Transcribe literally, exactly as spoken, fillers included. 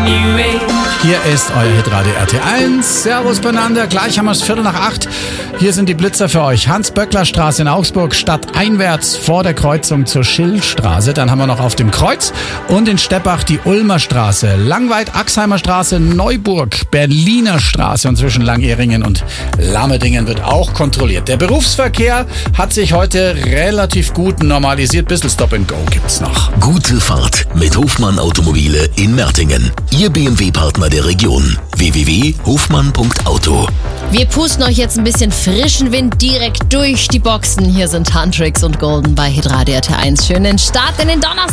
new age. Hier ist euer Hitradio R T eins. Servus beieinander. Gleich haben wir es Viertel nach acht. Hier sind die Blitzer für euch. Hans-Böckler-Straße in Augsburg, stadteinwärts vor der Kreuzung zur Schillstraße. Dann haben wir noch auf dem Kreuz und in Steppach die Ulmer Straße. Langweid, Axheimer Straße, Neuburg, Berliner Straße und zwischen Langehringen und Lammerdingen wird auch kontrolliert. Der Berufsverkehr hat sich heute relativ gut normalisiert. Bissl Stop and Go gibt's noch. Gute Fahrt mit Hofmann Automobile in Mertingen. Ihr B M W-Partner der Region. w w w punkt hofmann punkt auto. Wir pusten euch jetzt ein bisschen frischen Wind direkt durch die Boxen. Hier sind Huntrix und Golden bei Hitradio R T eins. Schönen Start in den Donnerstag.